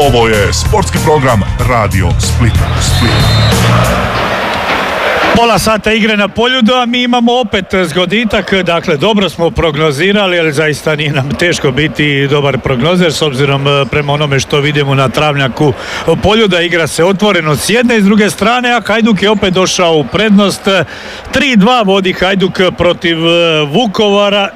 Ovo je sportski program Radio Split. Pola sata igre na Poljudu, a mi imamo opet zgoditak. Dakle, dobro smo prognozirali, ali zaista nije nam teško biti dobar prognozer s obzirom prema onome što vidimo na travnjaku Poljuda. Igra se otvoreno s jedne i s druge strane, a Hajduk je opet došao u prednost. 3-2 vodi Hajduk protiv Vukovara,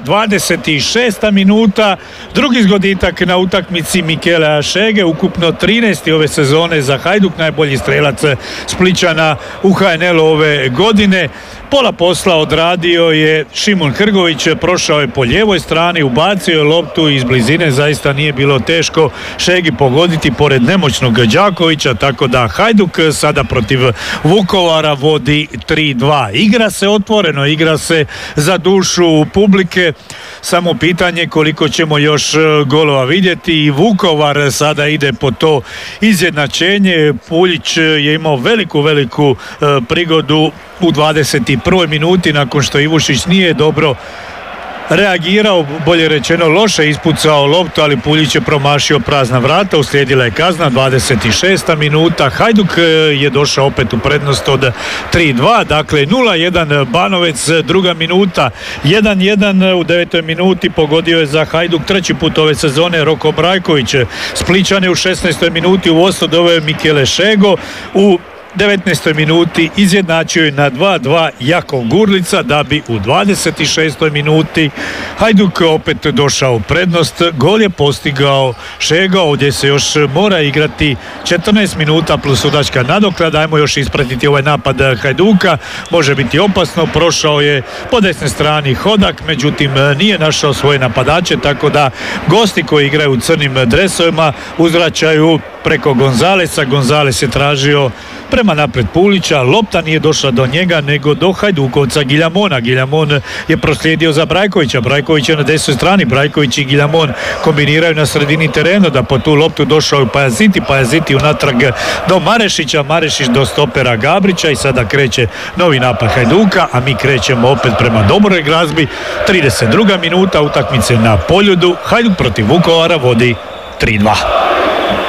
26. minuta. Drugi zgoditak na utakmici Mikelea Šege, ukupno 13. ove sezone za Hajduk, najbolji strelac Splićana u HNL ove godine. Pola posla odradio je Šimon Hrgović, prošao je po lijevoj strani, ubacio je loptu iz blizine, zaista nije bilo teško Šegi pogoditi pored nemoćnog Đakovića, tako da Hajduk sada protiv Vukovara vodi 3-2. Igra se otvoreno, igra se za dušu publike, samo pitanje koliko ćemo još golova vidjeti. I Vukovar sada ide po to izjednačenje. Puljić je imao veliku prigodu u 21. minuti nakon što Ivušić nije dobro reagirao, bolje rečeno loše ispucao loptu, ali Puljić je promašio prazna vrata, uslijedila je kazna, 26. minuta. Hajduk je došao opet u prednost od 3-2, dakle 0-1 Banovec, druga minuta, 1-1 u 9. minuti pogodio je za Hajduk treći put ove sezone Roko Brajković. Splićane u 16. minuti u vodstvo doveo je Mikele Šego, u 19. minuti izjednačio je na 2-2 Jakov Gurlica, da bi u 26. minuti Hajduk opet došao u prednost. Gol je postigao Šego, ovdje se još mora igrati 14 minuta plus sudačka nadoknada. Ajmo još ispratiti ovaj napad Hajduka, može biti opasno. Prošao je po desnoj strani Hodak, međutim nije našao svoje napadače, tako da gosti koji igraju u crnim dresovima uzvraćaju preko Gonzalesa. Gonzales je tražio prema napred Pulića, lopta nije došla do njega nego do Hajdukovca Giljamona. Giljamon je proslijedio za Brajkovića, Brajković je na desnoj strani, Brajković i Giljamon kombiniraju na sredini terena, da po tu loptu došao je Pajaziti unatrag do Marešića, Marešić do stopera Gabrića i sada kreće novi napad Hajduka, a mi krećemo opet prema dobroj glazbi. 32. minuta utakmice na Poljudu, Hajduk protiv Vukovara vodi 3-2.